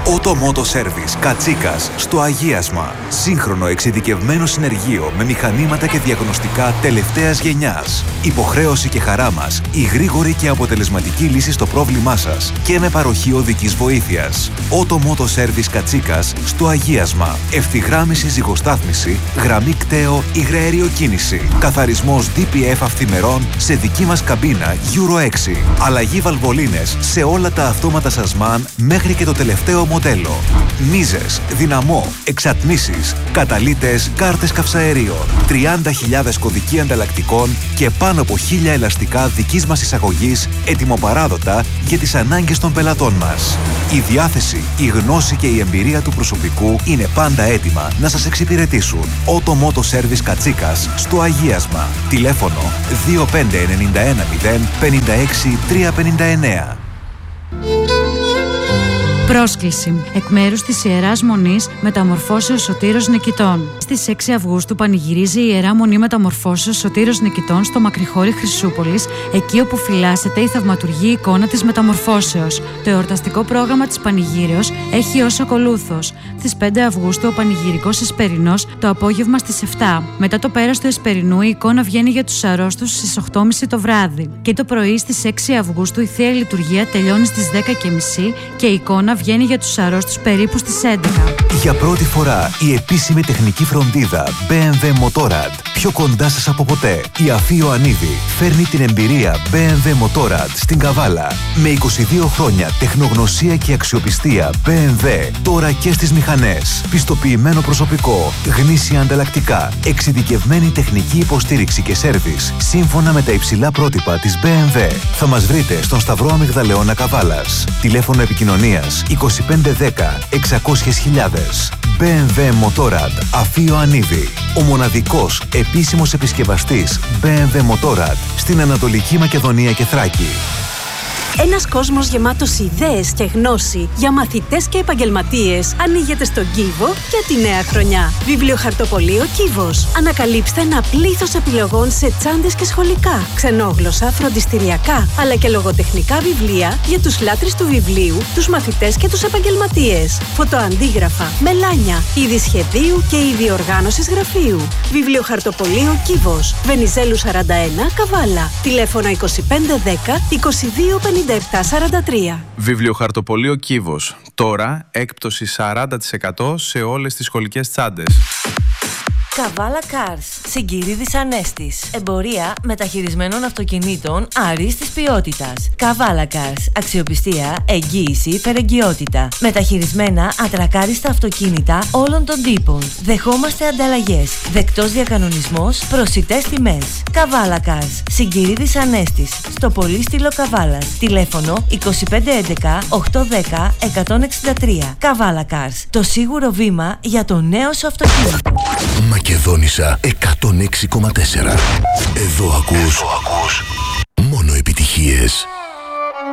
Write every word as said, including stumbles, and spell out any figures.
Auto Moto Service Κατσίκας στο Αγίασμα. Σύγχρονο εξειδικευμένο συνεργείο με μηχανήματα και διαγνωστικά τελευταίας γενιάς. Υποχρέωση και χαρά μας η γρήγορη και αποτελεσματική λύση στο πρόβλημά σας και με παροχή οδικής βοήθειας. Auto Moto Service Κατσίκας στο Αγίασμα. Ευθυγράμμιση ζυγοστάθμιση, γραμμή κταίο, υγραέριο κίνηση. Καθαρισμός ντι πι εφ αυθημερών σε δική μας καμπίνα Euro έξι. Αλλαγή βαλβολίνες σε όλα τα αυτόματα σασμάν μέχρι και το τελευταίο μοντέλο. Μίζες, δυναμό, εξατμίσεις, καταλύτες, κάρτες καυσαερίων. τριάντα χιλιάδες κωδικοί ανταλλακτικών και πάνω από χίλια ελαστικά δικής μας εισαγωγής ετοιμοπαράδοτα για τις ανάγκες των πελατών μας. Η διάθεση, η γνώση και η εμπειρία του προσωπικού είναι πάντα έτοιμα να σας εξυπηρετήσουν. Auto Moto Service Κατσίκας στο Αγίασμα. Τηλέφωνο δύο πέντε εννιά ένα μηδέν πέντε έξι τρία πέντε εννιά. Πρόσκληση εκ μέρους της Ιεράς Μονής Μεταμορφώσεως Σωτήρος Νικητών. Στις έξι Αυγούστου πανηγυρίζει η Ιερά Μονή Μεταμορφώσεως Σωτήρος Νικητών στο Μακρυχώρι Χρυσούπολης, εκεί όπου φυλάσσεται η θαυματουργή εικόνα της Μεταμορφώσεως. Το εορταστικό πρόγραμμα της πανηγύρεως έχει ως ακολούθος. Στις πέντε Αυγούστου ο πανηγυρικός Εσπερινός το απόγευμα στις επτά. Μετά το πέρας του Εσπερινού η εικόνα βγαίνει για τους αρρώστους στις οκτώ και μισή το βράδυ. Και το πρωί στις έξι Αυγούστου η Θεία Λειτουργία τελειώνει στις δέκα και μισή και η εικόνα βγαίνει για τους αρρώστους περίπου στις έντεκα. Για πρώτη φορά η επίσημη τεχνική φροντίδα μπι εμ ντάμπλιου Motorrad πιο κοντά σας από ποτέ. Η Αφή Ιωαννίδη φέρνει την εμπειρία μπι εμ ντάμπλιου Motorrad στην Καβάλα. Με είκοσι δύο χρόνια τεχνογνωσία και αξιοπιστία μπι εμ ντάμπλιου τώρα και στις μηχανές. Πιστοποιημένο προσωπικό, γνήσια ανταλλακτικά, εξειδικευμένη τεχνική υποστήριξη και σέρβις σύμφωνα με τα υψηλά πρότυπα της μπι εμ ντάμπλιου. Θα μας βρείτε στον Σταυρό Αμυγδαλεώνα Καβάλας. Τηλέφωνο επικοινωνίας είκοσι πέντε δέκα εξακόσιες χιλιάδες. μπι εμ ντάμπλιου Motorrad Αφή Ιωαννίδη. Ο μοναδικός επίσημος επισκευαστής μπι εμ ντάμπλιου Motorrad στην Ανατολική Μακεδονία και Θράκη. Ένας κόσμος γεμάτος ιδέες και γνώση για μαθητές και επαγγελματίες ανοίγεται στον Κίβο για τη νέα χρονιά. Βιβλιοχαρτοπωλείο Κίβος. Ανακαλύψτε ένα πλήθος επιλογών σε τσάντες και σχολικά, ξενόγλωσσα, φροντιστηριακά, αλλά και λογοτεχνικά βιβλία για τους λάτρεις του βιβλίου, τους μαθητές και τους επαγγελματίες. Φωτοαντίγραφα, μελάνια, είδη σχεδίου και είδη οργάνωσης γραφείου. Βιβλιοχαρτοπωλείο Κίβος. Βενιζέλου σαράντα ένα, Καβάλα. Τηλέφωνο είκοσι πέντε δέκα είκοσι δύο πενήντα επτά σαράντα τρία. Βιβλιοχαρτοπωλείο Κίβος. Τώρα έκπτωση σαράντα τοις εκατό σε όλες τις σχολικές τσάντες. Καβάλα Cars, Συγκυρίδης Ανέστης. Εμπορία μεταχειρισμένων αυτοκινήτων αρίστης ποιότητας. Καβάλα Cars, αξιοπιστία, εγγύηση, φερεγγιότητα. Μεταχειρισμένα ατρακάριστα αυτοκίνητα όλων των τύπων. Δεχόμαστε ανταλλαγές. Δεκτός διακανονισμός, προσιτές τιμές. Καβάλα Cars, Συγκυρίδης Ανέστης. Στο Πολύστηλο Καβάλας. Τηλέφωνο είκοσι πέντε έντεκα οκτακόσια δέκα εκατόν εξήντα τρία. Καβάλα Cars, το σίγουρο βήμα για το νέο σου αυτοκίνητο. Μακεδόνισσα εκατόν έξι κόμμα τέσσερα. Εδώ ακούς, Εδώ ακούς μόνο επιτυχίες.